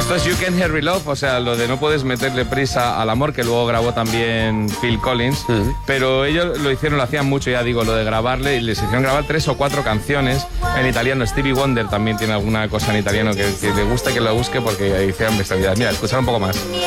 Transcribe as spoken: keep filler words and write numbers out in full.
Esto es You Can't Hurry Love, o sea, lo de no puedes meterle prisa al amor, que luego grabó también Phil Collins, uh-huh. pero ellos lo hicieron, lo hacían mucho, ya digo, lo de grabarle, y les hicieron grabar tres o cuatro canciones en italiano. Stevie Wonder también tiene alguna cosa en italiano que, que le guste que lo busque, porque hicieron bestialidades. Mira, escuchar un poco más.